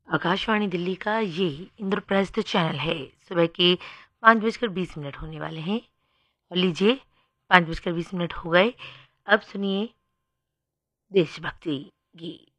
आकाशवाणी दिल्ली का ये इंद्रप्रस्थ चैनल है। सुबह के 5:20 होने वाले हैं और लीजिए 5:20 हो गए। अब सुनिए देशभक्ति गीत।